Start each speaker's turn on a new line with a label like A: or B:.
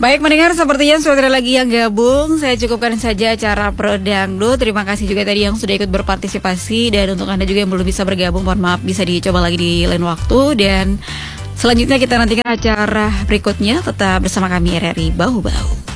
A: Baik mendengar, sepertinya sudah ada lagi yang gabung. Saya cukupkan saja acara Pro Dangdut. Terima kasih juga tadi yang sudah ikut berpartisipasi. Dan untuk Anda juga yang belum bisa bergabung, mohon maaf, bisa dicoba lagi di lain waktu. Dan selanjutnya kita nantikan acara berikutnya. Tetap bersama kami RRI Bahu Bahu.